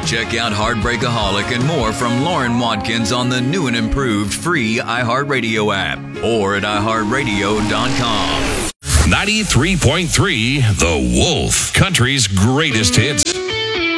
Check out Heartbreakaholic and more from Lauren Watkins on the new and improved free iHeartRadio app or at iHeartRadio.com. 93.3 The Wolf, country's greatest hits.